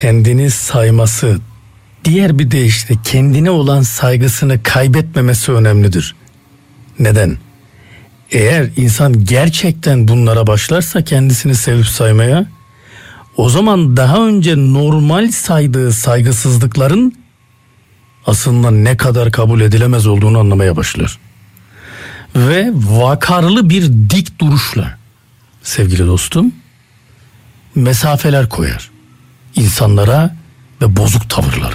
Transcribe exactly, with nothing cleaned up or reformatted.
kendini sayması, diğer bir deyişle kendine olan saygısını kaybetmemesi önemlidir. Neden? Eğer insan gerçekten bunlara başlarsa kendisini sevip saymaya, o zaman daha önce normal saydığı saygısızlıkların aslında ne kadar kabul edilemez olduğunu anlamaya başlar. Ve vakarlı bir dik duruşla, sevgili dostum, mesafeler koyar insanlara ve bozuk tavırlar.